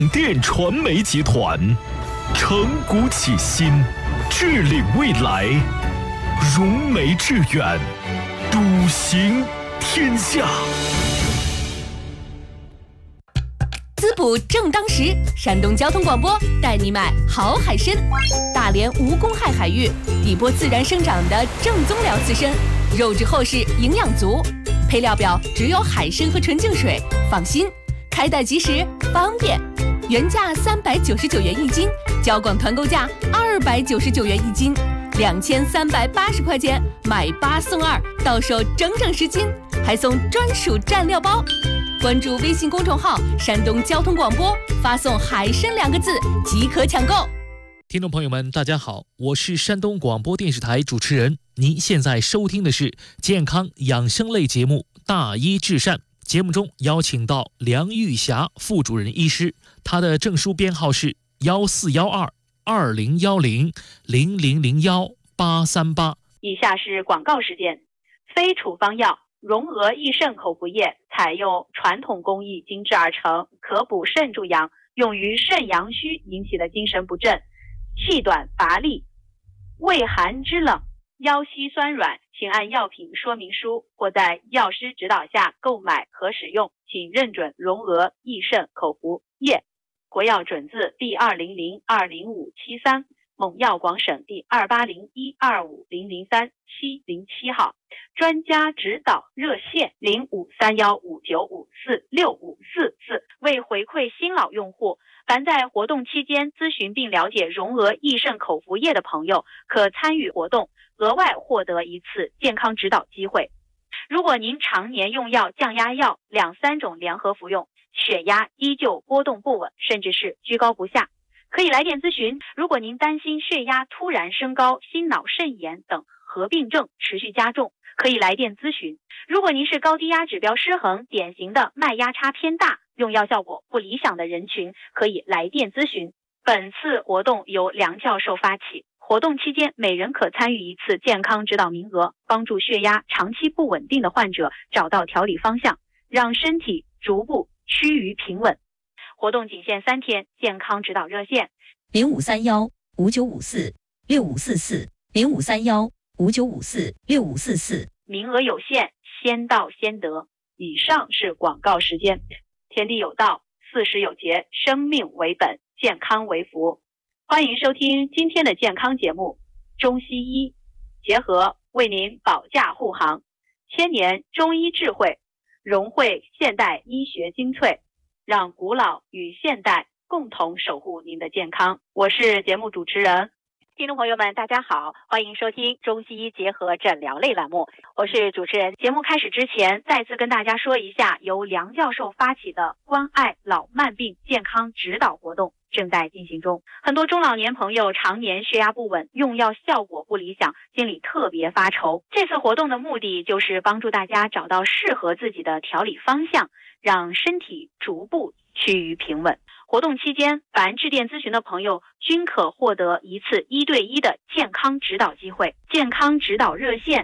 电传媒集团，承古启新，致力未来，融媒致远，笃行天下。 滋补正当时，山东交通广播带你买好海参。大连无公害海域，底波自然生长的正宗辽刺参，肉质厚实，营养足。配料表只有海参和纯净水，放心，开袋即时，方便。原价399元一斤，交广团购价299元一斤，2380块钱买8送2，到手整整10斤，还送专属蘸料包。关注微信公众号山东交通广播，发送海参2个字即可抢购。 听众朋友们大家好，我是山东广播电视台主持人，您现在收听的是健康养生类节目大医治善。节目中邀请到梁玉霞副主任医师，他的证书编号是14122010001838。 以下是广告时间。非处方药荣娥益肾口服液采用传统工艺精制而成，可补肾助阳，用于肾阳虚引起的精神不振、气短乏力、畏寒肢冷、腰膝酸软，请按药品说明书或在药师指导下购买和使用，请认准荣娥益肾口服液，国药准字第200-20573，蒙药广省第280125003-707号，专家指导热线053159546544。为回馈新老用户，凡在活动期间咨询并了解荣娥益肾口服液的朋友，可参与活动，额外获得一次健康指导机会。如果您常年用药、降压药2-3种联合服用，血压依旧波动不稳，甚至是居高不下，可以来电咨询。如果您担心血压突然升高、心脑肾炎等合并症持续加重，可以来电咨询。如果您是高低压指标失衡、典型的脉压差偏大、用药效果不理想的人群，可以来电咨询。本次活动由梁教授发起，活动期间每人可参与一次健康指导名额，帮助血压长期不稳定的患者找到调理方向，让身体逐步趋于平稳。活动仅限3天，健康指导热线 053159546544，053159546544， 名额有限，先到先得。以上是广告时间。天地有道，40有节，生命为本，健康为福。欢迎收听今天的健康节目，中西医结合为您保驾护航，1000年中医智慧，融汇现代医学精粹，让古老与现代共同守护您的健康。我是节目主持人。听众朋友们大家好，欢迎收听中西医结合诊疗类栏目，我是主持人。节目开始之前，再次跟大家说一下，由梁教授发起的关爱老慢病健康指导活动正在进行中。很多中老年朋友常年血压不稳，用药效果不理想，心里特别发愁。这次活动的目的就是帮助大家找到适合自己的调理方向，让身体逐步趋于平稳。活动期间，凡致电咨询的朋友均可获得一次1对1的健康指导机会。健康指导热线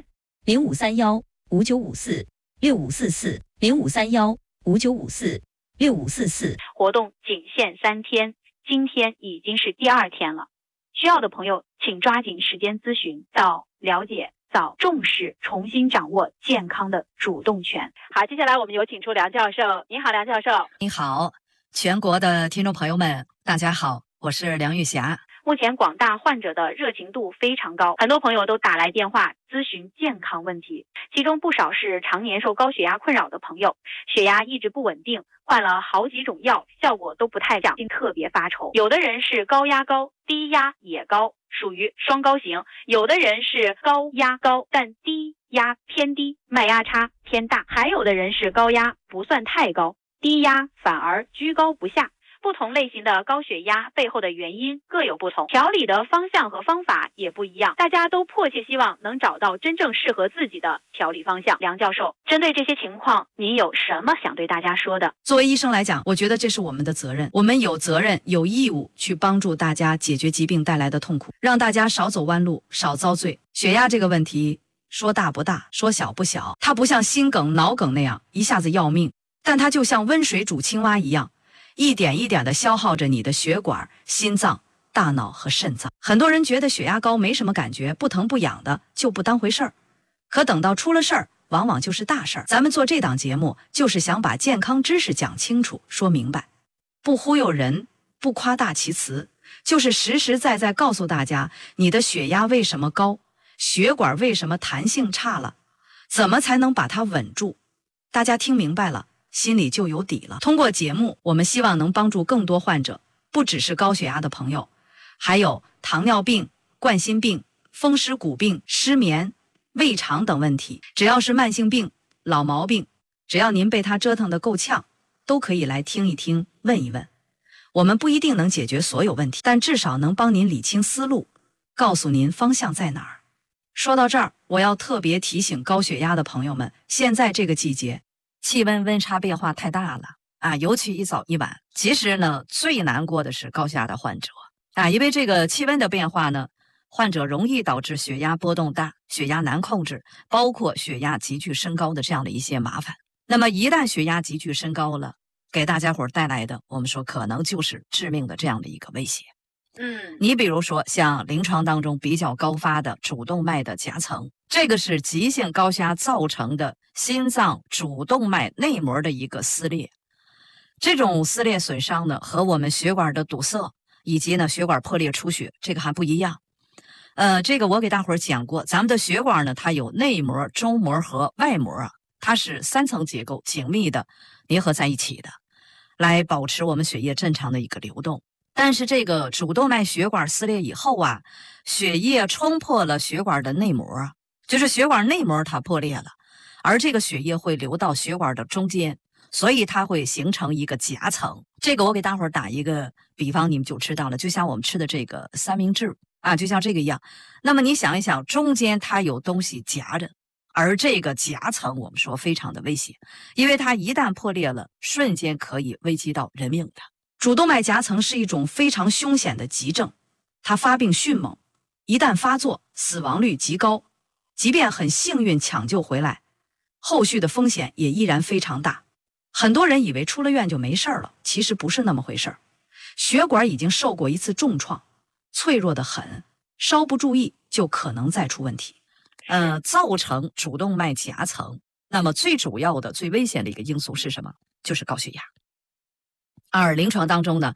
053159546544，053159546544。 活动仅限3天，今天已经是第2天了。需要的朋友请抓紧时间咨询，早了解，早重视，重新掌握健康的主动权。好，接下来我们有请出梁教授。你好，梁教授。 你好，全国的听众朋友们大家好，我是梁玉霞。 目前广大患者的热情度非常高，很多朋友都打来电话咨询健康问题，其中不少是常年受高血压困扰的朋友，血压一直不稳定，换了好几种药，效果都不太降，特别发愁。有的人是高压高，低压也高，属于双高型；有的人是高压高，但低压偏低，脉压差偏大；还有的人是高压不算太高，低压反而居高不下。不同类型的高血压背后的原因各有不同，调理的方向和方法也不一样，大家都迫切希望能找到真正适合自己的调理方向。梁教授，针对这些情况，您有什么想对大家说的？ 作为医生来讲，我觉得这是我们的责任，我们有责任有义务去帮助大家解决疾病带来的痛苦，让大家少走弯路，少遭罪。血压这个问题说大不大，说小不小，它不像心梗脑梗那样一下子要命，但它就像温水煮青蛙一样， 一点一点地消耗着你的血管、心脏、大脑和肾脏。很多人觉得血压高没什么感觉，不疼不痒的就不当回事儿，可等到出了事儿，往往就是大事儿。咱们做这档节目，就是想把健康知识讲清楚、说明白，不忽悠人，不夸大其词，就是实实在在告诉大家，你的血压为什么高，血管为什么弹性差了，怎么才能把它稳住。大家听明白了，心里就有底了。通过节目，我们希望能帮助更多患者，不只是高血压的朋友，还有糖尿病、冠心病、风湿骨病、失眠、胃肠等问题。只要是慢性病、老毛病，只要您被它折腾得够呛，都可以来听一听，问一问。我们不一定能解决所有问题，但至少能帮您理清思路，告诉您方向在哪儿。说到这儿，我要特别提醒高血压的朋友们，现在这个季节气温温差变化太大了啊，尤其一早一晚。其实呢，最难过的是高血压的患者啊，因为这个气温的变化呢，患者容易导致血压波动大，血压难控制，包括血压急剧升高的这样的一些麻烦。那么一旦血压急剧升高了，给大家伙带来的，我们说可能就是致命的这样的一个威胁。你比如说像临床当中比较高发的主动脉的夹层，这个是急性高血压造成的心脏主动脉内膜的一个撕裂。这种撕裂损伤呢，和我们血管的堵塞以及呢血管破裂出血这个还不一样。这个我给大伙儿讲过，咱们的血管呢，它有内膜、中膜和外膜啊，它是3层结构紧密的粘合在一起的，来保持我们血液正常的一个流动。但是这个主动脉血管撕裂以后啊，血液冲破了血管的内膜，就是血管内膜它破裂了，而这个血液会流到血管的中间，所以它会形成一个夹层。这个我给大伙儿打一个比方，你们就知道了，就像我们吃的这个三明治啊，就像这个一样。那么你想一想，中间它有东西夹着，而这个夹层我们说非常的危险，因为它一旦破裂了，瞬间可以危及到人命的。主动脉夹层是一种非常凶险的急症，它发病迅猛，一旦发作，死亡率极高，即便很幸运抢救回来，后续的风险也依然非常大。很多人以为出了院就没事了，其实不是那么回事儿。血管已经受过一次重创，脆弱得很，稍不注意就可能再出问题。造成主动脉夹层，那么最主要的、最危险的一个因素是什么？就是高血压。而临床当中呢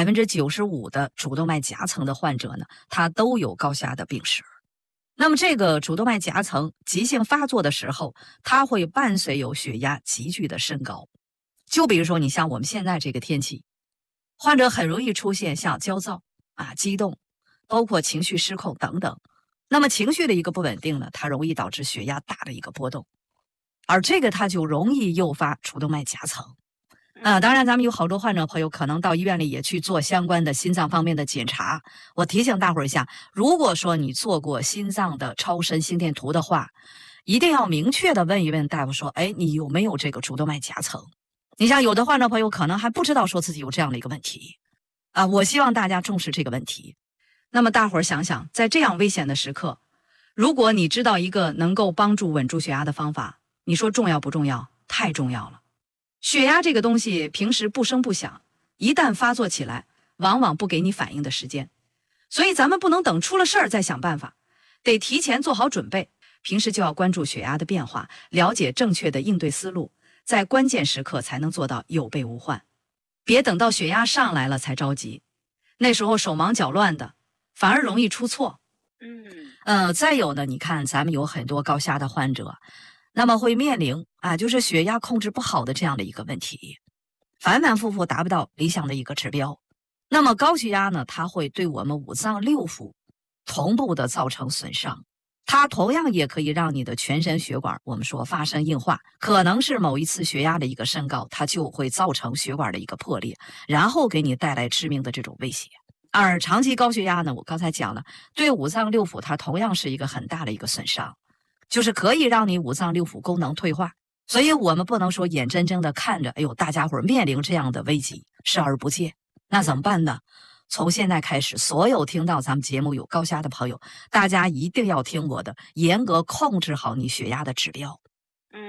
，95%的主动脉夹层的患者呢，他都有高血压的病史。那么这个主动脉夹层急性发作的时候，它会伴随有血压急剧的升高。就比如说你像我们现在这个天气，患者很容易出现像焦躁啊、激动，包括情绪失控等等。那么情绪的一个不稳定呢，它容易导致血压大的一个波动，而这个它就容易诱发主动脉夹层。当然咱们有好多患者朋友可能到医院里也去做相关的心脏方面的检查。我提醒大伙儿一下，如果说你做过心脏的超声心电图的话，一定要明确的问一问大夫说，你有没有这个主动脉夹层？你像有的患者朋友可能还不知道说自己有这样的一个问题我希望大家重视这个问题。那么大伙儿想想，在这样危险的时刻，如果你知道一个能够帮助稳住血压的方法，你说重要不重要？太重要了。血压这个东西平时不声不响，一旦发作起来，往往不给你反应的时间。所以咱们不能等出了事儿再想办法，得提前做好准备。平时就要关注血压的变化，了解正确的应对思路，在关键时刻才能做到有备无患。别等到血压上来了才着急，那时候手忙脚乱的，反而容易出错。再有呢，你看咱们有很多高血压的患者，那么会面临就是血压控制不好的这样的一个问题，反反复复达不到理想的一个指标。那么高血压呢，它会对我们五脏六腑同步的造成损伤，它同样也可以让你的全身血管我们说发生硬化，可能是某一次血压的一个升高，它就会造成血管的一个破裂，然后给你带来致命的这种威胁。而长期高血压呢，我刚才讲了，对五脏六腑它同样是一个很大的一个损伤，就是可以让你五脏六腑功能退化。所以我们不能说眼睁睁的看着大家伙面临这样的危机视而不见。那怎么办呢？从现在开始，所有听到咱们节目有高血压的朋友，大家一定要听我的，严格控制好你血压的指标。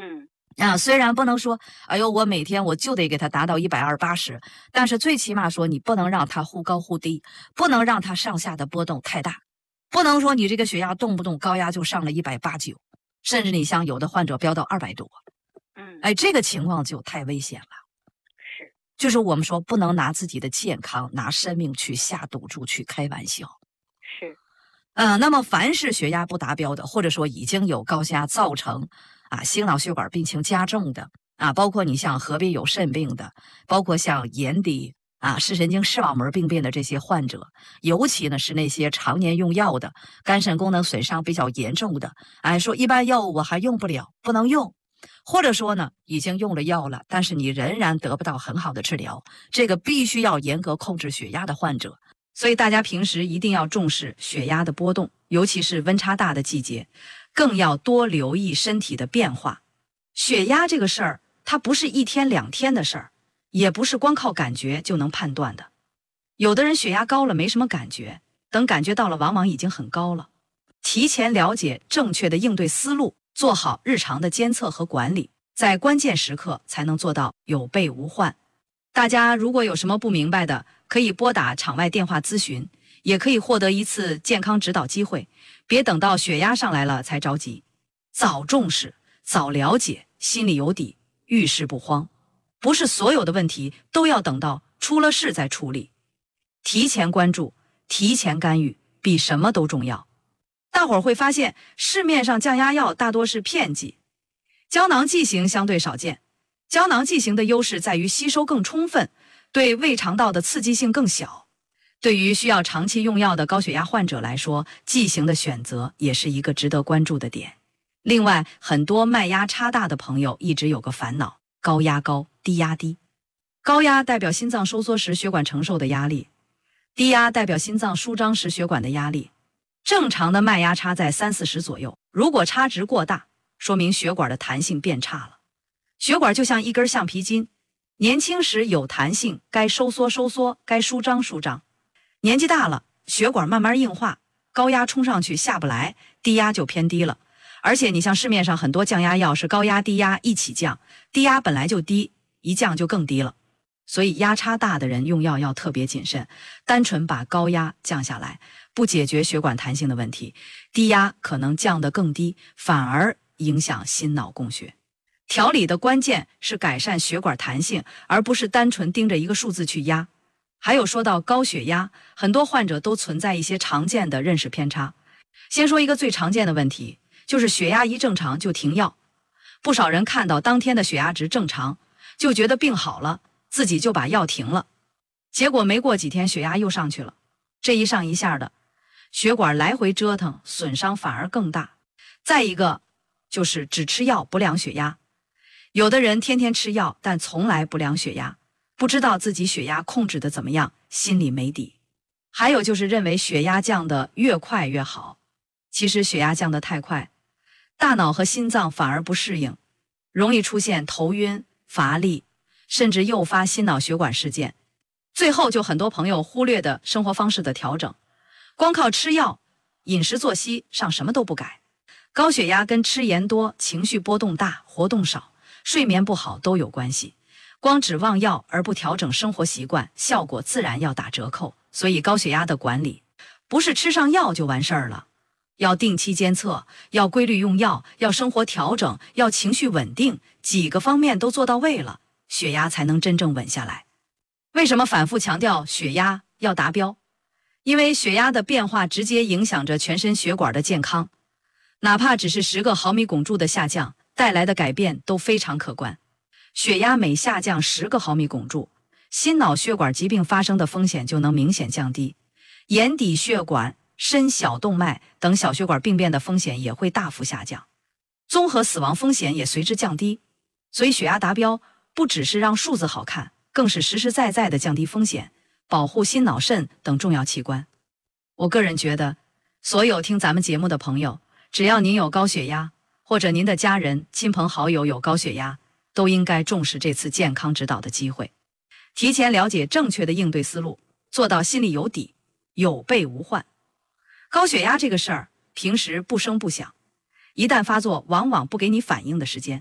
虽然不能说，哎呦，我每天我就得给他达到120/80，但是最起码说你不能让他忽高忽低，不能让他上下的波动太大，不能说你这个血压动不动高压就上了180、90，甚至你像有的患者飙到200多，这个情况就太危险了。 是， 就是我们说不能拿自己的健康、拿生命去下赌注、去开玩笑。 是， 那么凡是血压不达标的，或者说已经有高血压造成心脑血管病情加重的包括你像合并有肾病的，包括像眼底视神经视网膜病变的这些患者，尤其呢是那些常年用药的，肝肾功能损伤比较严重的，说一般药物我还用不了，不能用，或者说呢已经用了药了，但是你仍然得不到很好的治疗，这个必须要严格控制血压的患者。所以大家平时一定要重视血压的波动，尤其是温差大的季节，更要多留意身体的变化。血压这个事儿，它不是1天2天的事儿，也不是光靠感觉就能判断的。有的人血压高了没什么感觉，等感觉到了往往已经很高了。提前了解正确的应对思路，做好日常的监测和管理，在关键时刻才能做到有备无患。大家如果有什么不明白的，可以拨打场外电话咨询，也可以获得一次健康指导机会。别等到血压上来了才着急，早重视，早了解，心里有底，遇事不慌。不是所有的问题都要等到出了事再处理，提前关注，提前干预，比什么都重要。大伙儿会发现，市面上降压药大多是片剂，胶囊剂型相对少见。胶囊剂型的优势在于吸收更充分，对胃肠道的刺激性更小。对于需要长期用药的高血压患者来说，剂型的选择也是一个值得关注的点。另外，很多脉压差大的朋友一直有个烦恼，高压高，低压低。高压代表心脏收缩时血管承受的压力，低压代表心脏舒张时血管的压力。正常的脉压差在30-40左右，如果差值过大，说明血管的弹性变差了。血管就像一根橡皮筋，年轻时有弹性，该收缩收缩，该舒张舒张。年纪大了，血管慢慢硬化，高压冲上去下不来，低压就偏低了。而且你像市面上很多降压药是高压低压一起降，低压本来就低，一降就更低了。所以压差大的人用药要特别谨慎，单纯把高压降下来，不解决血管弹性的问题，低压可能降得更低，反而影响心脑供血。调理的关键是改善血管弹性，而不是单纯盯着一个数字去压。还有说到高血压，很多患者都存在一些常见的认识偏差。先说一个最常见的问题，就是血压一正常就停药。不少人看到当天的血压值正常，就觉得病好了，自己就把药停了。结果没过几天血压又上去了，这一上一下的，血管来回折腾，损伤反而更大。再一个就是只吃药不量血压，有的人天天吃药，但从来不量血压，不知道自己血压控制的怎么样，心里没底。还有就是认为血压降得越快越好，其实血压降得太快，大脑和心脏反而不适应，容易出现头晕、乏力，甚至诱发心脑血管事件。最后就很多朋友忽略的生活方式的调整，光靠吃药，饮食作息上什么都不改。高血压跟吃盐多、情绪波动大、活动少、睡眠不好都有关系。光指望药而不调整生活习惯，效果自然要打折扣。所以高血压的管理不是吃上药就完事儿了，要定期监测，要规律用药，要生活调整，要情绪稳定，几个方面都做到位了，血压才能真正稳下来。为什么反复强调血压要达标？因为血压的变化直接影响着全身血管的健康，哪怕只是10个毫米汞柱的下降，带来的改变都非常可观。血压每下降10个毫米汞柱，心脑血管疾病发生的风险就能明显降低，眼底血管、深小动脉等小血管病变的风险也会大幅下降，综合死亡风险也随之降低。所以血压达标不只是让数字好看，更是实实在在的降低风险，保护心脑肾等重要器官。我个人觉得，所有听咱们节目的朋友，只要您有高血压，或者您的家人、亲朋好友有高血压，都应该重视这次健康指导的机会，提前了解正确的应对思路，做到心里有底，有备无患。高血压这个事儿，平时不声不响，一旦发作，往往不给你反应的时间，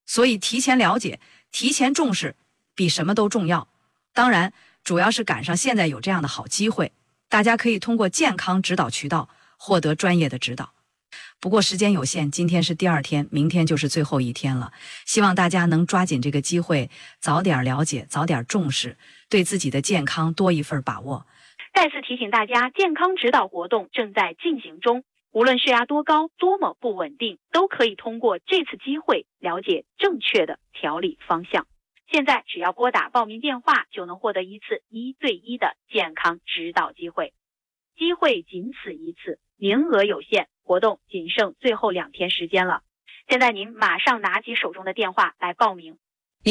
所以提前了解、提前重视比什么都重要。当然，主要是赶上现在有这样的好机会，大家可以通过健康指导渠道获得专业的指导。不过时间有限，今天是第2天，明天就是最后1天了。希望大家能抓紧这个机会，早点了解，早点重视，对自己的健康多一份把握。 再次提醒大家，健康指导活动正在进行中，无论血压多高，多么不稳定，都可以通过这次机会了解正确的调理方向。现在只要拨打报名电话，就能获得一次1对1的健康指导机会。机会仅此一次，名额有限，活动仅剩最后2天时间了。现在您马上拿起手中的电话来报名。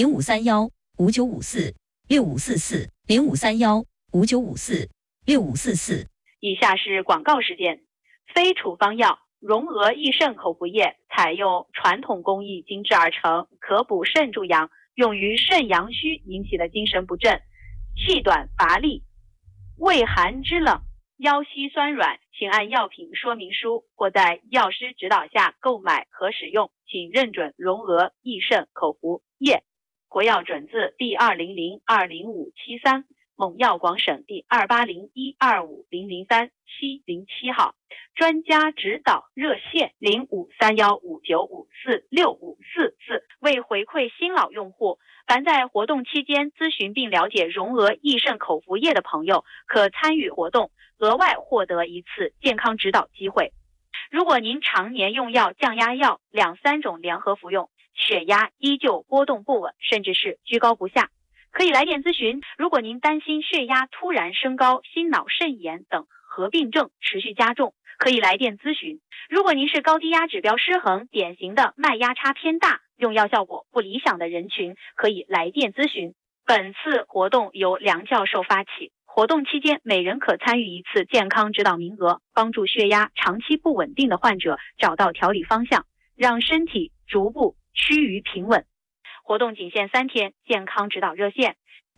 0531-5954-6544，0531-5954-6544。 以下是广告时间。非处方药荣额益肾口服液采用传统工艺精制而成，可补肾助阳，用于肾阳虚引起的精神不振、气短乏力、畏寒肢冷、腰膝酸软，请按药品说明书或在药师指导下购买和使用，请认准荣额益肾口服液，国药准字第200-20573，蒙药广省第280-125-003-707号，专家指导热线053159546544。为回馈新老用户，凡在活动期间咨询并了解荣额益肾口服液的朋友，可参与活动，额外获得1次健康指导机会。如果您常年用药、降压药2-3种联合服用，血压依旧波动不稳，甚至是居高不下，可以来电咨询。如果您担心血压突然升高、心脑肾炎等合并症持续加重，可以来电咨询。如果您是高低压指标失衡、典型的脉压差偏大、用药效果不理想的人群，可以来电咨询。本次活动由梁教授发起，活动期间每人可参与1次健康指导名额，帮助血压长期不稳定的患者找到调理方向，让身体逐步趋于平稳。活动仅限3天，健康指导热线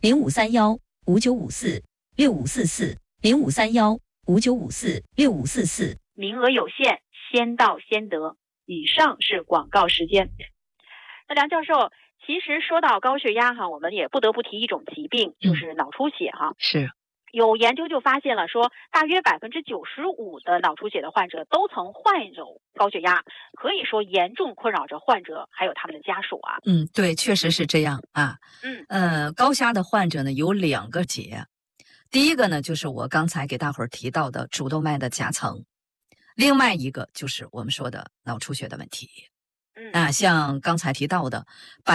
0531-5954-6544，0531-5954-6544。 名额有限，先到先得。以上是广告时间。那梁教授，其实说到高血压我们也不得不提一种疾病，就是脑出血是。 有研究就发现了说，大约95%的脑出血的患者都曾患有高血压，可以说严重困扰着患者还有他们的家属啊。 对，确实是这样啊。高血压的患者呢有2个结，第一个呢就是我刚才给大伙儿提到的主动脉的夹层，另外一个就是我们说的脑出血的问题。像刚才提到的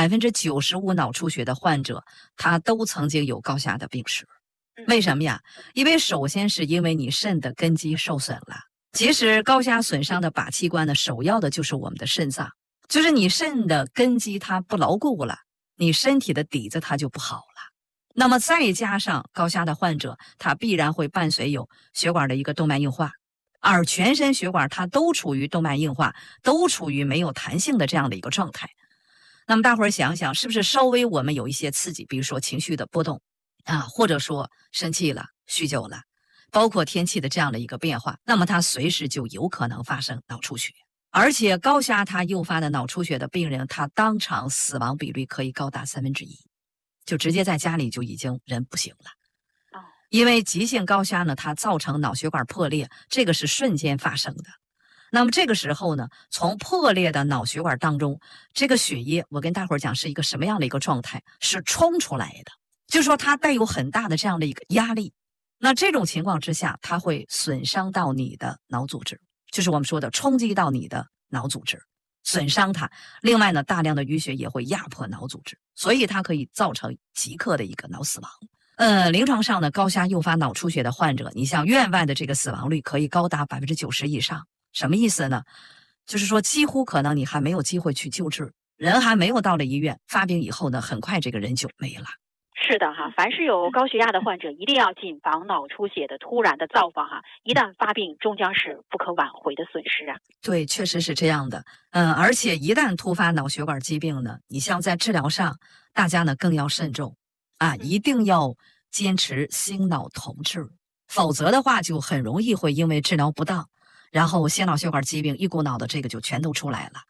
95%脑出血的患者，他都曾经有高血压的病史。为什么呀？因为首先是因为你肾的根基受损了。其实高血压损伤的靶器官呢，首要的就是我们的肾脏，就是你肾的根基它不牢固了，你身体的底子它就不好了。那么再加上高血压的患者，他必然会伴随有血管的一个动脉硬化，而全身血管它都处于动脉硬化，都处于没有弹性的这样的一个状态。那么大伙儿想想，是不是稍微我们有一些刺激，比如说情绪的波动或者说生气了、酗酒了，包括天气的这样的一个变化，那么它随时就有可能发生脑出血。而且高血压它诱发的脑出血的病人，他当场死亡比率可以高达1/3，就直接在家里就已经人不行了。因为急性高血压呢，它造成脑血管破裂，这个是瞬间发生的。那么这个时候呢，从破裂的脑血管当中，这个血液，我跟大伙儿讲是一个什么样的一个状态，是冲出来的，就是说它带有很大的这样的一个压力。那这种情况之下，它会损伤到你的脑组织，就是我们说的冲击到你的脑组织，损伤它。另外呢，大量的淤血也会压迫脑组织，所以它可以造成即刻的一个脑死亡。临床上呢，高血压诱发脑出血的患者，你像院外的这个死亡率可以高达90%以上。什么意思呢？就是说几乎可能你还没有机会去救治，人还没有到了医院，发病以后呢，很快这个人就没了。 是的凡是有高血压的患者，一定要谨防脑出血的突然的造访一旦发病，终将是不可挽回的损失啊。 对，确实是这样的。而且一旦突发脑血管疾病呢，你像在治疗上，大家呢更要慎重一定要坚持心脑同治，否则的话就很容易会因为治疗不当，然后心脑血管疾病一股脑的这个就全都出来了。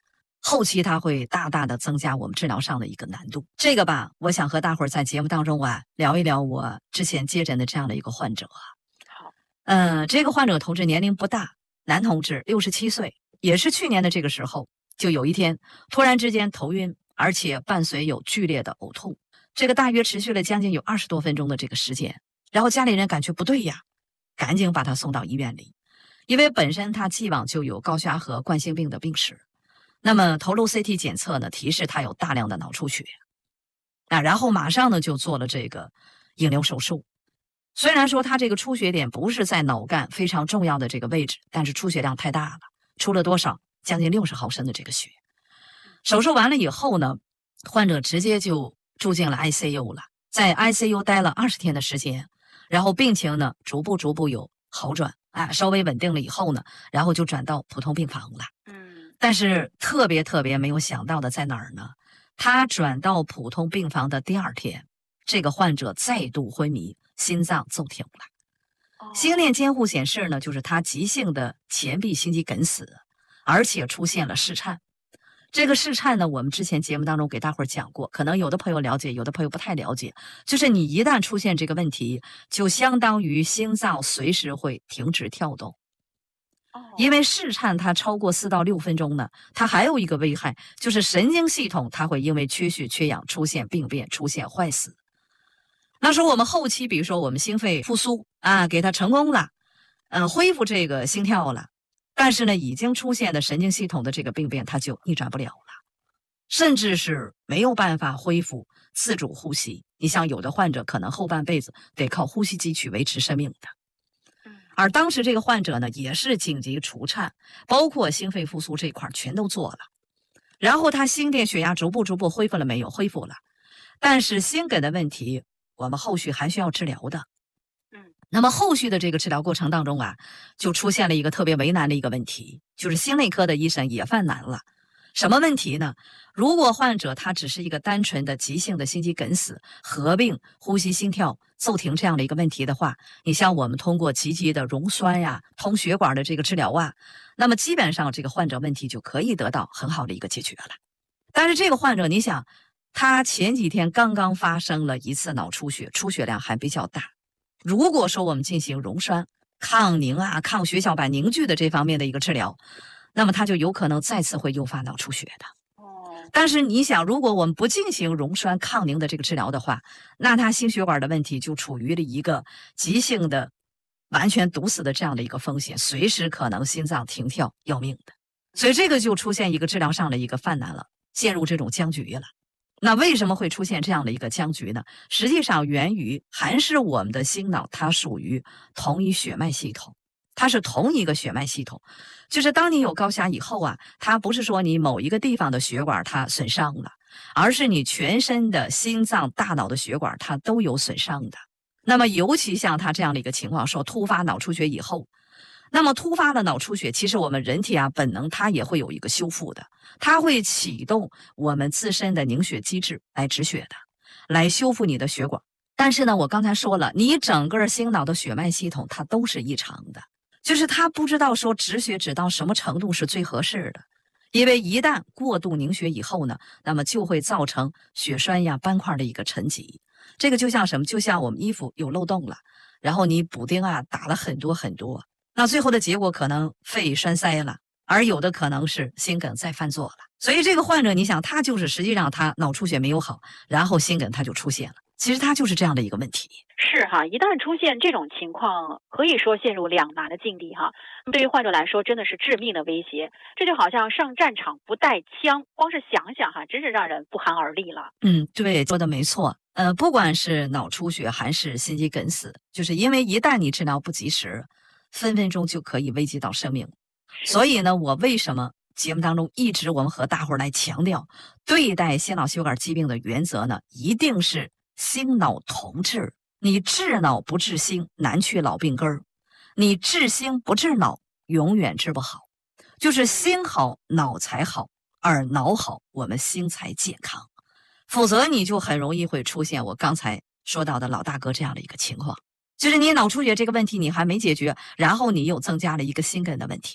后期它会大大的增加我们治疗上的一个难度。这个吧，我想和大伙儿在节目当中啊聊一聊我之前接诊的这样的一个患者。 好， 这个患者同志年龄不大，男同志，67岁，也是去年的这个时候，就有一天突然之间头晕，而且伴随有剧烈的呕吐，这个大约持续了将近有20多分钟的这个时间。然后家里人感觉不对呀，赶紧把他送到医院里，因为本身他既往就有高血压和冠心病的病史。那么头颅 CT 检测呢，提示他有大量的脑出血然后马上呢就做了这个引流手术。虽然说他这个出血点不是在脑干非常重要的这个位置，但是出血量太大了，出了多少？将近60毫升的这个血。手术完了以后呢，患者直接就住进了 ICU 了，在 ICU 待了20天的时间，然后病情呢逐步有好转稍微稳定了以后呢，然后就转到普通病房了。但是特别没有想到的在哪儿呢？他转到普通病房的第2天，这个患者再度昏迷，心脏骤停了。心电监护显示呢，就是他急性的前臂心肌梗死，而且出现了室颤。这个室颤呢，我们之前节目当中给大伙儿讲过，可能有的朋友了解，有的朋友不太了解。就是你一旦出现这个问题，就相当于心脏随时会停止跳动。因为室颤它超过4到6分钟呢，它还有一个危害，就是神经系统它会因为缺血缺氧出现病变，出现坏死。那时候我们后期，比如说我们心肺复苏给它成功了，恢复这个心跳了，但是呢，已经出现的神经系统的这个病变，它就逆转不了了，甚至是没有办法恢复自主呼吸。你像有的患者可能后半辈子得靠呼吸机去维持生命的。而当时这个患者呢，也是紧急除颤，包括心肺复苏这块全都做了。然后他心电血压逐步恢复了没有？恢复了。但是心梗的问题，我们后续还需要治疗的。那么后续的这个治疗过程当中就出现了一个特别为难的一个问题，就是心内科的医生也犯难了。什么问题呢？如果患者他只是一个单纯的急性的心肌梗死，合并呼吸心跳骤停这样的一个问题的话，你像我们通过积极的溶栓通血管的这个治疗那么基本上这个患者问题就可以得到很好的一个解决了。但是这个患者，你想他前几天刚刚发生了一次脑出血，出血量还比较大。如果说我们进行溶栓、抗凝抗血小板凝聚的这方面的一个治疗，那么它就有可能再次会诱发脑出血的。但是你想，如果我们不进行溶栓抗凝的这个治疗的话，那他心血管的问题就处于了一个急性的完全堵死的这样的一个风险，随时可能心脏停跳要命的。所以这个就出现一个治疗上的一个犯难了，陷入这种僵局了。那为什么会出现这样的一个僵局呢？实际上源于还是我们的心脑它属于同一血脉系统，它是同一个血脉系统。就是当你有高血压以后它不是说你某一个地方的血管它损伤了，而是你全身的心脏、大脑的血管它都有损伤的。那么尤其像它这样的一个情况，说突发脑出血以后，那么突发的脑出血，其实我们人体本能它也会有一个修复的，它会启动我们自身的凝血机制来止血的，来修复你的血管。但是呢，我刚才说了，你整个心脑的血脉系统它都是异常的，就是它不知道说止血止到什么程度是最合适的。因为一旦过度凝血以后呢，那么就会造成血栓斑块的一个沉积。这个就像什么？就像我们衣服有漏洞了，然后你补丁打了很多，那最后的结果可能肺栓塞了，而有的可能是心梗再犯作了。所以这个患者，你想他就是实际上他脑出血没有好，然后心梗他就出现了。其实他就是这样的一个问题。 是一旦出现这种情况，可以说陷入两难的境地对于患者来说真的是致命的威胁。这就好像上战场不带枪，光是想想真是让人不寒而栗了。 对，说的没错。不管是脑出血还是心肌梗死，就是因为一旦你治疗不及时，分分钟就可以危及到生命。所以呢，我为什么节目当中一直我们和大伙儿来强调，对待心脑血管疾病的原则呢，一定是心脑同治。你治脑不治心，难去老病根儿；你治心不治脑，永远治不好。就是心好，脑才好；而脑好，我们心才健康。否则你就很容易会出现我刚才说到的老大哥这样的一个情况，就是你脑出血这个问题你还没解决，然后你又增加了一个心梗的问题。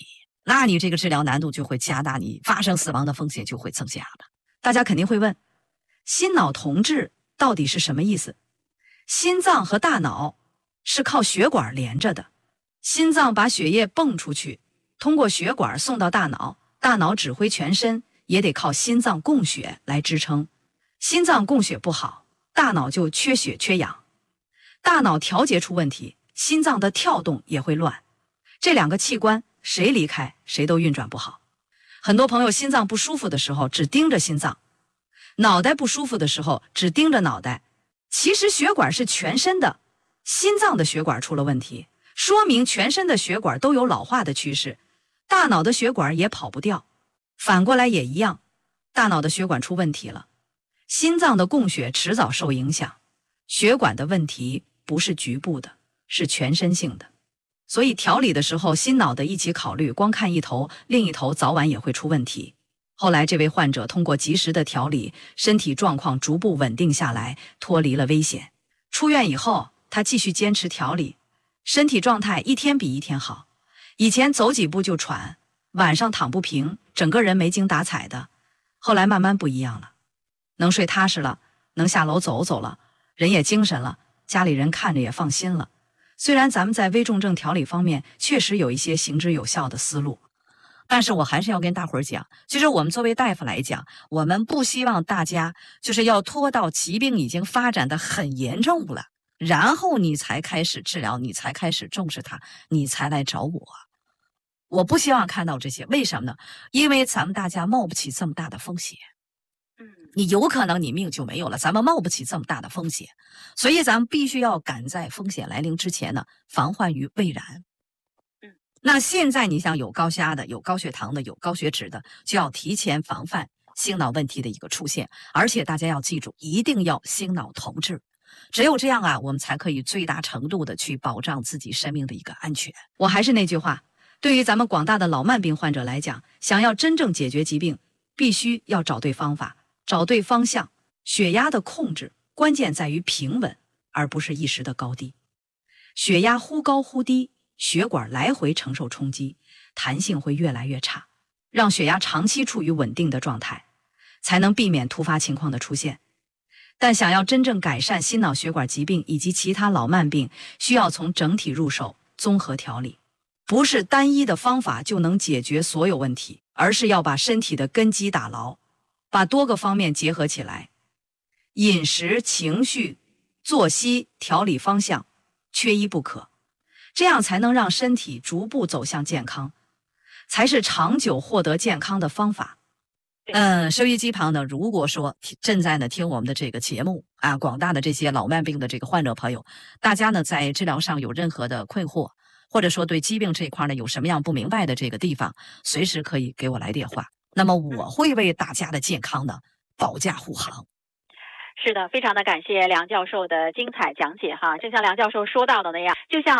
那你这个治疗难度就会加大，你发生死亡的风险就会增加了。大家肯定会问，心脑同治到底是什么意思？心脏和大脑是靠血管连着的，心脏把血液泵出去，通过血管送到大脑，大脑指挥全身也得靠心脏供血来支撑。心脏供血不好，大脑就缺血缺氧，大脑调节出问题，心脏的跳动也会乱。这两个器官谁离开谁都运转不好。很多朋友心脏不舒服的时候只盯着心脏，脑袋不舒服的时候只盯着脑袋，其实血管是全身的，心脏的血管出了问题，说明全身的血管都有老化的趋势，大脑的血管也跑不掉。反过来也一样，大脑的血管出问题了，心脏的供血迟早受影响。血管的问题不是局部的，是全身性的。所以调理的时候心脑的一起考虑，光看一头，另一头早晚也会出问题。后来这位患者通过及时的调理，身体状况逐步稳定下来，脱离了危险。出院以后，他继续坚持调理，身体状态一天比一天好。以前走几步就喘，晚上躺不平，整个人没精打采的。后来慢慢不一样了，能睡踏实了，能下楼走走了，人也精神了，家里人看着也放心了。虽然咱们在危重症调理方面确实有一些行之有效的思路，但是我还是要跟大伙儿讲，其实我们作为大夫来讲，我们不希望大家就是要拖到疾病已经发展的很严重了，然后你才开始治疗，你才开始重视它，你才来找我。我不希望看到这些，为什么呢？因为咱们大家冒不起这么大的风险。你有可能你命就没有了，咱们冒不起这么大的风险，所以咱们必须要赶在风险来临之前呢，防患于未然。那现在你像有高血压的，有高血糖的，有高血脂的，就要提前防范心脑问题的一个出现，而且大家要记住，一定要心脑同治。只有这样啊，我们才可以最大程度的去保障自己生命的一个安全。我还是那句话，对于咱们广大的老慢病患者来讲，想要真正解决疾病，必须要找对方法，找对方向。血压的控制关键在于平稳，而不是一时的高低。血压忽高忽低，血管来回承受冲击，弹性会越来越差。让血压长期处于稳定的状态，才能避免突发情况的出现。但想要真正改善心脑血管疾病以及其他老慢病，需要从整体入手，综合调理。不是单一的方法就能解决所有问题，而是要把身体的根基打牢，把多个方面结合起来，饮食、情绪、作息、调理方向缺一不可，这样才能让身体逐步走向健康，才是长久获得健康的方法。收音机旁呢，如果说正在呢听我们的这个节目啊，广大的这些老慢病的这个患者朋友，大家呢在治疗上有任何的困惑，或者说对疾病这一块呢有什么样不明白的这个地方，随时可以给我来电话。那么我会为大家的健康呢保驾护航。 是的，非常的感谢梁教授的精彩讲解哈。正像梁教授说到的那样，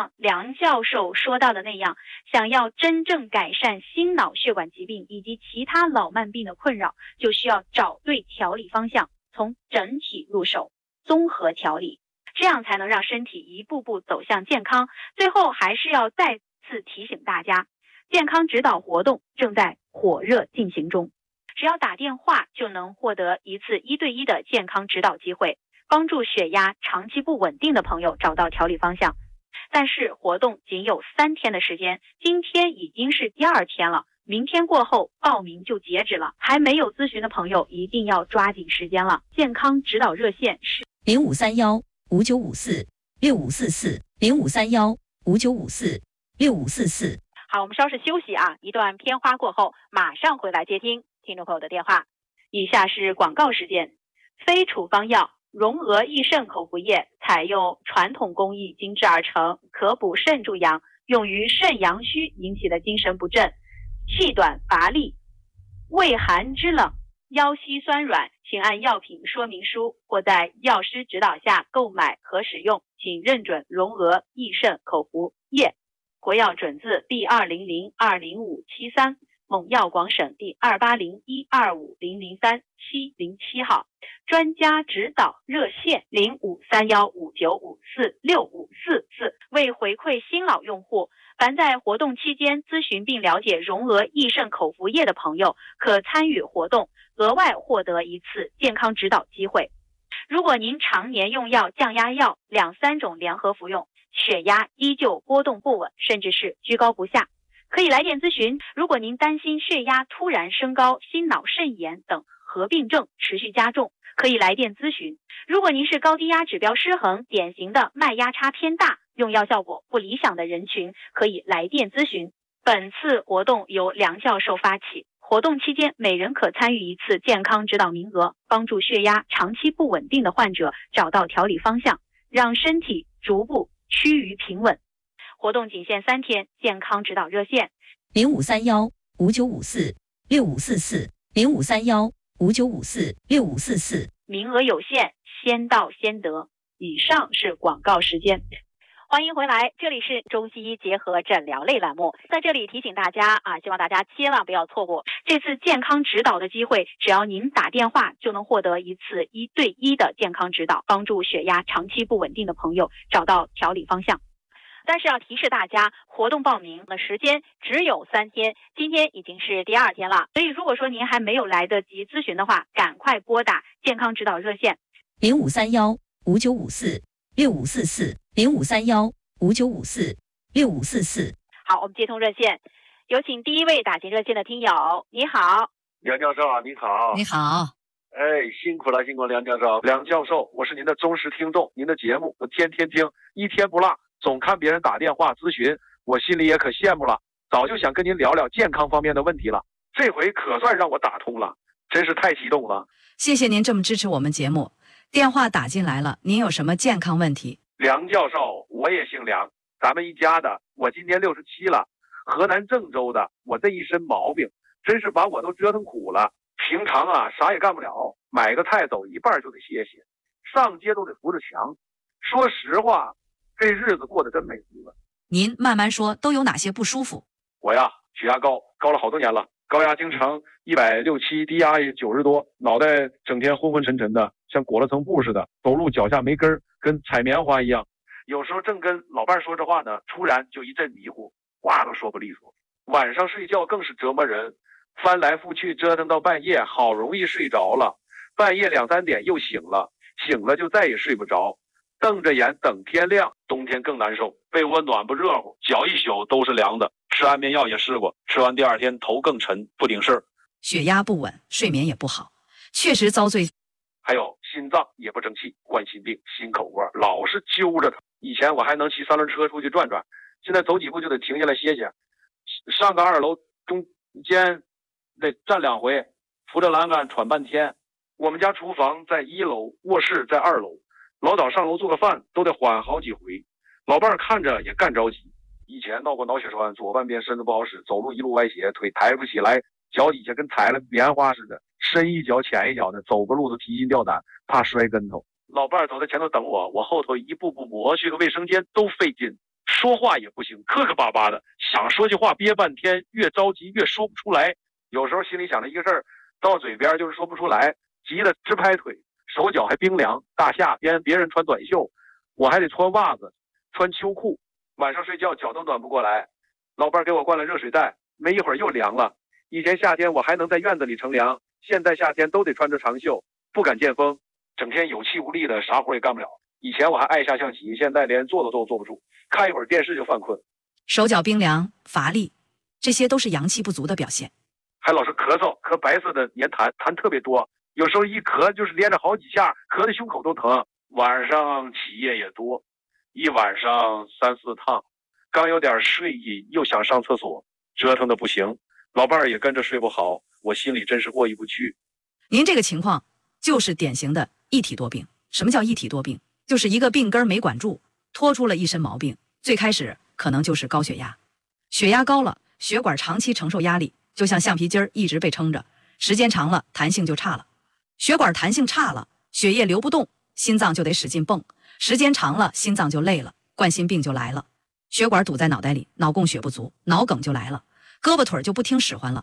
想要真正改善心脑血管疾病以及其他老慢病的困扰，就需要找对调理方向，从整体入手，综合调理，这样才能让身体一步步走向健康。最后还是要再次提醒大家，健康指导活动正在火热进行中。只要打电话就能获得一次1对1的健康指导机会，帮助血压长期不稳定的朋友找到调理方向。但是活动仅有3天的时间，今天已经是第2天了，明天过后报名就截止了，还没有咨询的朋友一定要抓紧时间了。健康指导热线是 0531-5954-6544，0531-5954-6544。 好，我们稍事休息啊，一段片花过后马上回来接听听众朋友的电话。以下是广告时间。非处方药荣额益肾口服液采用传统工艺精制而成，可补肾助阳，用于肾阳虚引起的精神不振、气短乏力、畏寒肢冷、腰膝酸软，请按药品说明书或在药师指导下购买和使用，请认准荣额益肾口服液，国药准字 B20020573， 蒙药广省第280125003-707号，专家指导热线053159546544，为回馈新老用户，凡在活动期间咨询并了解融合益盛口服液的朋友，可参与活动，额外获得一次健康指导机会。如果您常年用药、降压药2-3种联合服用，血压依旧波动不稳，甚至是居高不下，可以来电咨询。如果您担心血压突然升高、心脑肾炎等合并症持续加重，可以来电咨询。如果您是高低压指标失衡、典型的脉压差偏大、用药效果不理想的人群，可以来电咨询。本次活动由梁教授发起，活动期间每人可参与一次健康指导名额，帮助血压长期不稳定的患者找到调理方向，让身体逐步趋于平稳。活动仅限3天，健康指导热线 053159546544，053159546544， 名额有限，先到先得。以上是广告时间。欢迎回来，这里是中西医结合诊疗类栏目，在这里提醒大家希望大家千万不要错过这次健康指导的机会，只要您打电话就能获得一次1对1的健康指导，帮助血压长期不稳定的朋友找到调理方向。但是要提示大家，活动报名的时间只有3天，今天已经是第2天了，所以如果说您还没有来得及咨询的话，赶快拨打健康指导热线 053159546544，053159546544。 好，我们接通热线，有请第一位打进热线的听友。你好， 梁教授你好。 你好， 辛苦了梁教授。梁教授，我是您的忠实听众，您的节目我天天听，一天不落，总看别人打电话咨询，我心里也可羡慕了，早就想跟您聊聊健康方面的问题了，这回可算让我打通了，真是太激动了。 谢谢您这么支持我们节目。电话打进来了，您有什么健康问题？ 梁教授，我也姓梁，咱们一家的，我今年67了，河南郑州的，我这一身毛病真是把我都折腾苦了。平常啥也干不了，买个菜走一半就得歇歇，上街都得扶着墙。说实话，这日子过得真没滋味。 您慢慢说，都有哪些不舒服？ 我呀，血压高了好多年了，高压经常167，低压也90多，脑袋整天昏昏沉沉的，像裹了层布似的，走路脚下没根儿，跟踩棉花一样。有时候正跟老伴说着话呢，突然就一阵迷糊，话都说不利索。晚上睡觉更是折磨人，翻来覆去折腾到半夜，好容易睡着了，半夜2、3点又醒了就再也睡不着，瞪着眼等天亮。冬天更难受，被窝暖不热乎，脚一宿都是凉的。吃安眠药也试过，吃完第2天头更沉，不顶事儿。 血压不稳，睡眠也不好，确实遭罪。 还有心脏也不争气，冠心病、心口窝老是揪着它。以前我还能骑3轮车出去转转，现在走几步就得停下来歇歇。上个2楼中间得站2回，扶着栏杆喘半天。我们家厨房在1楼，卧室在2楼，老早上楼做个饭都得缓好几回，老伴儿看着也干着急。以前闹过脑血栓，左半边身子不好使，走路一路歪斜，腿抬不起来，脚底下跟踩了棉花似的，深一脚浅一脚的，走个路都提心吊胆，怕摔跟头。老伴儿走在前头等我，我后头一步步磨，去个卫生间都费劲，说话也不行，磕磕巴巴的，想说句话憋半天，越着急越说不出来。有时候心里想着一个事儿，到嘴边就是说不出来，急得直拍腿，手脚还冰凉。大夏天别人穿短袖，我还得穿袜子穿秋裤，晚上睡觉脚都暖不过来。老伴儿给我灌了热水袋，没一会儿又凉了。以前夏天我还能在院子里乘凉，现在夏天都得穿着长袖，不敢见风，整天有气无力的，啥活也干不了。以前我还爱下象棋，现在连坐都坐不住，看一会儿电视就犯困。 手脚冰凉、乏力，这些都是阳气不足的表现。 还老是咳嗽，咳白色的黏痰，痰特别多，有时候一咳就是连着好几下，咳得胸口都疼。晚上起夜也多，一晚上3、4趟，刚有点睡意又想上厕所，折腾的不行，老伴儿也跟着睡不好，我心里真是过意不去。 您这个情况就是典型的一体多病。什么叫一体多病？就是一个病根没管住，拖出了一身毛病。最开始可能就是高血压，血压高了，血管长期承受压力，就像橡皮筋一直被撑着，时间长了弹性就差了，血管弹性差了，血液流不动，心脏就得使劲蹦，时间长了心脏就累了，冠心病就来了。血管堵在脑袋里，脑供血不足，脑梗就来了，胳膊腿就不听使唤了，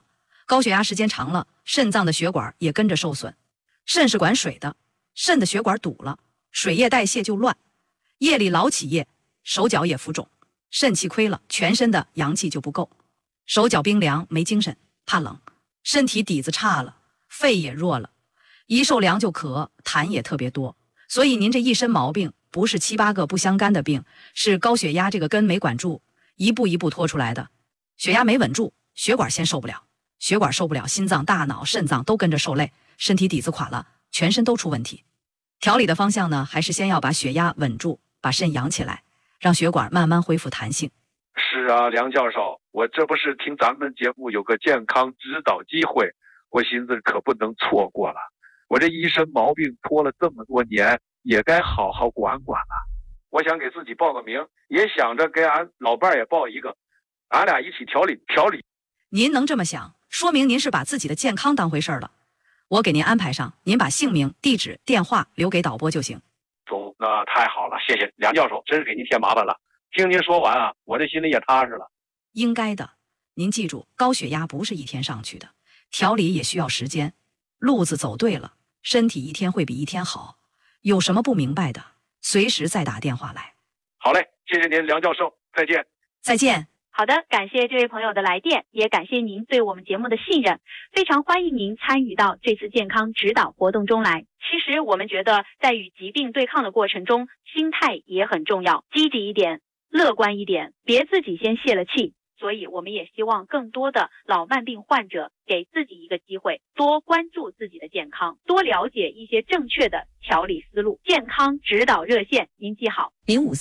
高血压时间长了，肾脏的血管也跟着受损。肾是管水的，肾的血管堵了，水液代谢就乱，夜里老起夜，手脚也浮肿。肾气亏了，全身的阳气就不够，手脚冰凉，没精神，怕冷，身体底子差了，肺也弱了，一受凉就咳，痰也特别多。所以您这一身毛病不是7、8个不相干的病，是高血压这个根没管住，一步一步拖出来的。血压没稳住，血管先受不了，血管受不了，心脏、大脑、肾脏都跟着受累，身体底子垮了，全身都出问题。调理的方向呢，还是先要把血压稳住，把肾养起来，让血管慢慢恢复弹性。 是啊，梁教授，我这不是听咱们节目有个健康指导机会，我寻思可不能错过了。我这一身毛病拖了这么多年，也该好好管管了。我想给自己报个名，也想着给俺老伴儿也报一个，俺俩一起调理调理。 您能这么想，说明您是把自己的健康当回事了。我给您安排上，您把姓名、地址、电话留给导播就行。 总，那太好了，谢谢梁教授，真是给您添麻烦了。听您说完啊，我这心里也踏实了。 应该的，您记住，高血压不是一天上去的，调理也需要时间。路子走对了，身体一天会比一天好。有什么不明白的，随时再打电话来。 好嘞，谢谢您，梁教授，再见。 再见。 好的，感谢这位朋友的来电，也感谢您对我们节目的信任，非常欢迎您参与到这次健康指导活动中来。其实我们觉得，在与疾病对抗的过程中，心态也很重要，积极一点，乐观一点，别自己先泄了气。所以我们也希望更多的老慢病患者给自己一个机会，多关注自己的健康，多了解一些正确的调理思路。健康指导热线您记好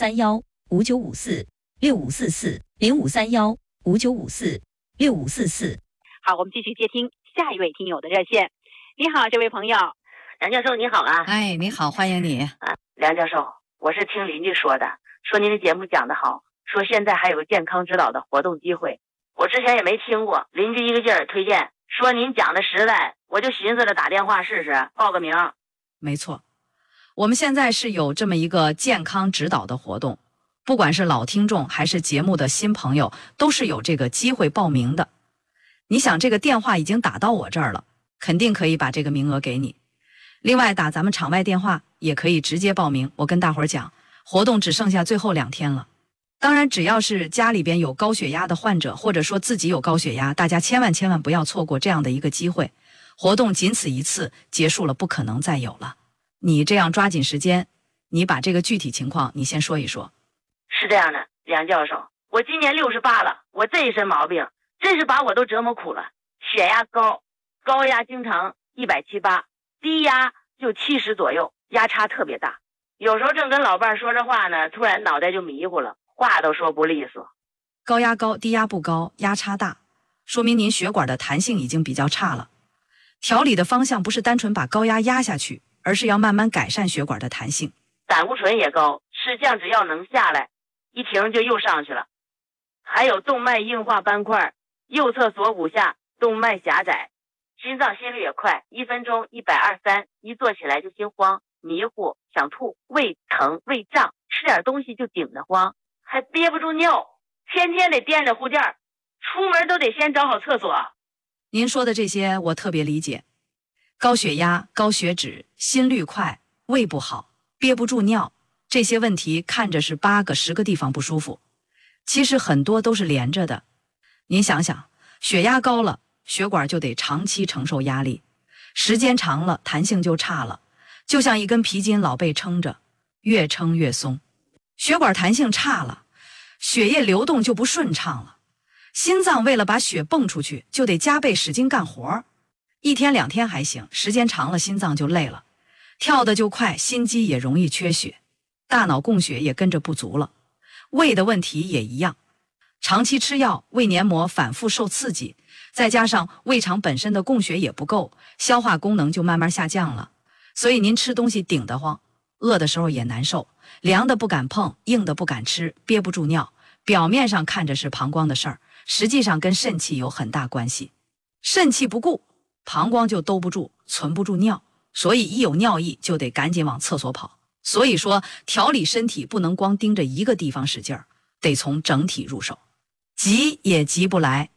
0531-5954-6544，0531-5954-6544。 好，我们继续接听下一位听友的热线。你好，这位朋友。 梁教授你好啊。 哎，你好，欢迎你。 梁教授，我是听邻居说的，说您的节目讲得好，说现在还有个健康指导的活动机会，我之前也没听过，邻居一个劲儿推荐，说您讲的实在，我就寻思着打电话试试，报个名。 没错，我们现在是有这么一个健康指导的活动，不管是老听众还是节目的新朋友，都是有这个机会报名的。你想这个电话已经打到我这儿了，肯定可以把这个名额给你。另外打咱们场外电话也可以直接报名，我跟大伙儿讲，活动只剩下最后2天了。当然只要是家里边有高血压的患者，或者说自己有高血压，大家千万不要错过这样的一个机会。活动仅此一次，结束了不可能再有了。你这样抓紧时间，你把这个具体情况你先说一说。 是这样的，梁教授，我今年68了，我这一身毛病真是把我都折磨苦了。血压高，高压经常170、180，低压就70左右，压差特别大。有时候正跟老伴说着话呢，突然脑袋就迷糊了，话都说不利索。 高压高，低压不高，压差大，说明您血管的弹性已经比较差了。调理的方向不是单纯把高压压下去，而是要慢慢改善血管的弹性。 胆固醇也高，吃降只要能下来，一停就又上去了。还有动脉硬化斑块，右侧锁骨下动脉狭窄，心脏心率也快，1分钟123，一坐起来就心慌、迷糊、想吐、胃疼、胃胀，吃点东西就顶得慌，还憋不住尿，天天得掂着护垫，出门都得先找好厕所。 您说的这些我特别理解，高血压、高血脂、心率快、胃不好、憋不住尿，这些问题看着是8个、10个地方不舒服，其实很多都是连着的。您想想，血压高了，血管就得长期承受压力，时间长了弹性就差了，就像一根皮筋老被撑着，越撑越松。血管弹性差了，血液流动就不顺畅了，心脏为了把血泵出去，就得加倍使劲干活。1天2天还行，时间长了心脏就累了，跳得就快，心肌也容易缺血，大脑供血也跟着不足了。胃的问题也一样，长期吃药，胃黏膜反复受刺激，再加上胃肠本身的供血也不够，消化功能就慢慢下降了。所以您吃东西顶得慌，饿的时候也难受，凉的不敢碰，硬的不敢吃，憋不住尿。表面上看着是膀胱的事儿，实际上跟肾气有很大关系。肾气不顾，膀胱就兜不住，存不住尿，所以一有尿意就得赶紧往厕所跑。所以说调理身体不能光盯着一个地方使劲儿，得从整体入手。急也急不来，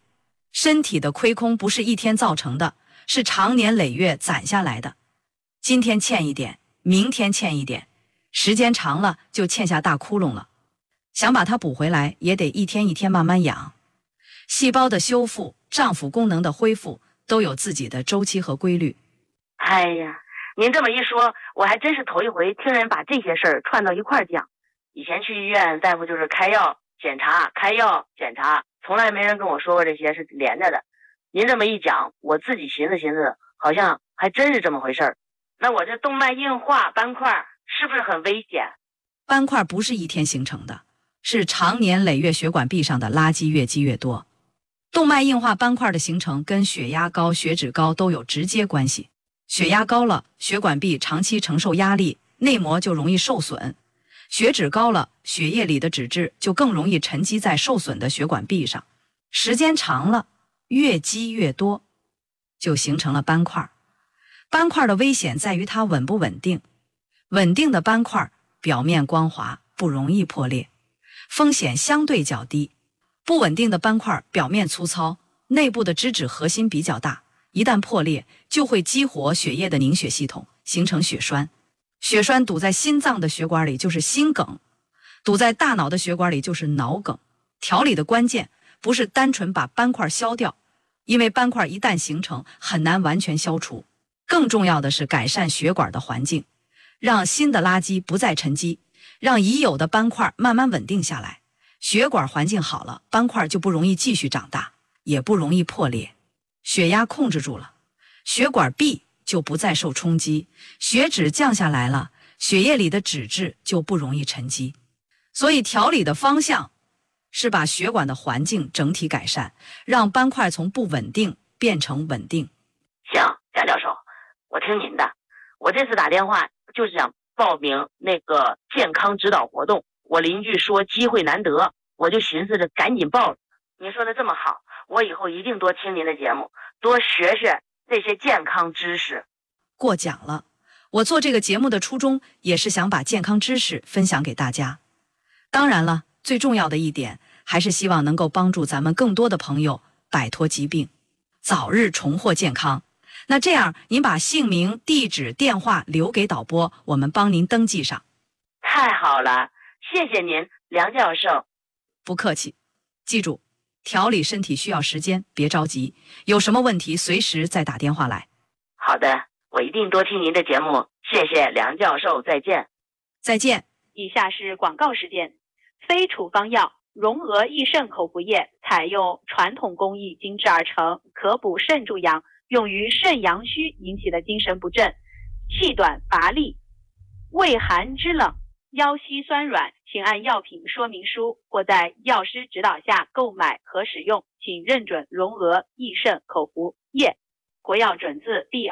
身体的亏空不是一天造成的，是长年累月攒下来的。今天欠一点，明天欠一点，时间长了就欠下大窟窿了。想把它补回来，也得一天一天慢慢养。细胞的修复、脏腑功能的恢复都有自己的周期和规律。 哎呀，您这么一说，我还真是头一回听人把这些事儿串到一块儿讲。以前去医院，大夫就是开药检查，开药检查，从来没人跟我说过这些是连着的。您这么一讲，我自己寻思寻思，好像还真是这么回事儿。那我这动脉硬化斑块是不是很危险？ 斑块不是一天形成的，是长年累月血管壁上的垃圾越积越多。动脉硬化斑块的形成跟血压高、血脂高都有直接关系。血压高了，血管壁长期承受压力，内膜就容易受损；血脂高了，血液里的脂质就更容易沉积在受损的血管壁上，时间长了，越积越多，就形成了斑块。斑块的危险在于它稳不稳定，稳定的斑块表面光滑，不容易破裂，风险相对较低。不稳定的斑块表面粗糙，内部的脂质核心比较大，一旦破裂就会激活血液的凝血系统，形成血栓。血栓堵在心脏的血管里就是心梗，堵在大脑的血管里就是脑梗。调理的关键不是单纯把斑块消掉，因为斑块一旦形成很难完全消除，更重要的是改善血管的环境，让新的垃圾不再沉积，让已有的斑块慢慢稳定下来。血管环境好了，斑块就不容易继续长大，也不容易破裂。血压控制住了，血管壁就不再受冲击，血脂降下来了，血液里的脂质就不容易沉积。所以调理的方向是把血管的环境整体改善，让斑块从不稳定变成稳定。 行，贾教授，我听您的。我这次打电话就是想报名那个健康指导活动，我邻居说机会难得，我就寻思着赶紧报了。您说的这么好，我以后一定多听您的节目，多学学这些健康知识。 过奖了，我做这个节目的初衷也是想把健康知识分享给大家。当然了，最重要的一点还是希望能够帮助咱们更多的朋友摆脱疾病，早日重获健康。那这样您把姓名、地址、电话留给导播，我们帮您登记上。 太好了，谢谢您，梁教授。 不客气，记住，调理身体需要时间，别着急，有什么问题随时再打电话来。 好的，我一定多听您的节目，谢谢梁教授，再见。 再见。 以下是广告时间。非处方药融合益肾口服液，采用传统工艺精制而成，可补肾助阳，用于肾阳虚引起的精神不振、气短乏力、畏寒肢冷、腰膝酸软，请按药品说明书或在药师指导下购买和使用，请认准融合益肾口服液。国药准字第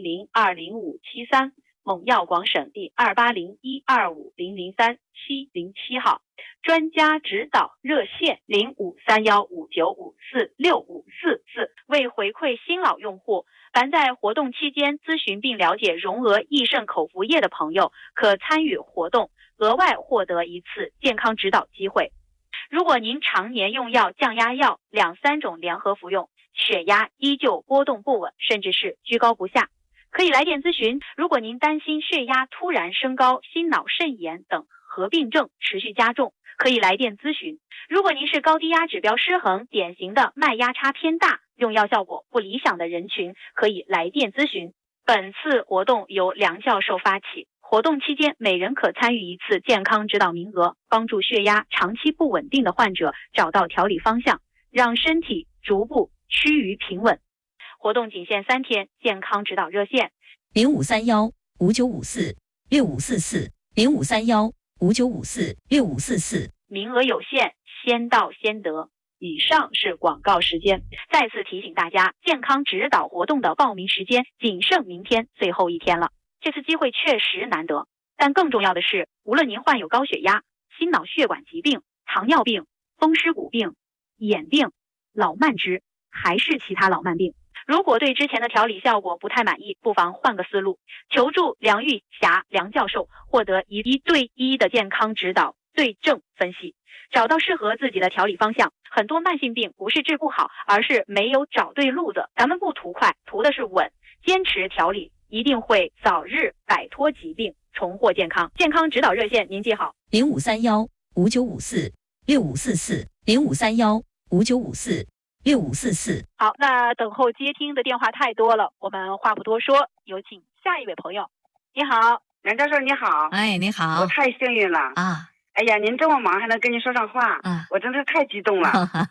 200-20573，蒙药广省第280-125-003-707号。专家指导热线053159546544。为回馈新老用户，凡在活动期间咨询并了解融合益肾口服液的朋友，可参与活动，额外获得一次健康指导机会。如果您常年用药、降压药2-3种联合服用，血压依旧波动不稳，甚至是居高不下，可以来电咨询。如果您担心血压突然升高、心脑肾炎等合并症持续加重，可以来电咨询。如果您是高低压指标失衡、典型的脉压差偏大、用药效果不理想的人群，可以来电咨询。本次活动由梁教授发起，活动期间每人可参与一次健康指导名额，帮助血压长期不稳定的患者找到调理方向，让身体逐步趋于平稳。活动仅限3天，健康指导热线 0531-5954-6544，0531-5954-6544， 名额有限，先到先得。以上是广告时间。再次提醒大家，健康指导活动的报名时间仅剩明天最后一天了。这次机会确实难得，但更重要的是，无论您患有高血压、心脑血管疾病、糖尿病、风湿骨病、眼病、老慢支，还是其他老慢病，如果对之前的调理效果不太满意，不妨换个思路，求助梁玉霞梁教授，获得1对1的健康指导， 对症分析，找到适合自己的调理方向。很多慢性病不是治不好，而是没有找对路子。咱们不图快，图的是稳，坚持调理，一定会早日摆脱疾病，重获健康。健康指导热线您记好 ：0531-5954-6544，0531-5954-6544。 好，那等候接听的电话太多了，我们话不多说，有请下一位朋友。你好， 梁教授你好。 哎，你好。 我太幸运了啊！ 哎呀，您这么忙还能跟您说上话，我真是太激动了。